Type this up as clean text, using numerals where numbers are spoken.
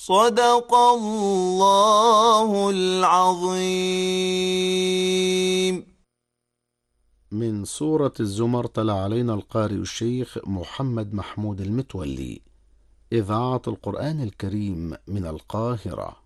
صدق الله العظيم. من سورة الزمر تلا علينا القارئ الشيخ محمد محمود المتولي، إذاعة القرآن الكريم من القاهرة.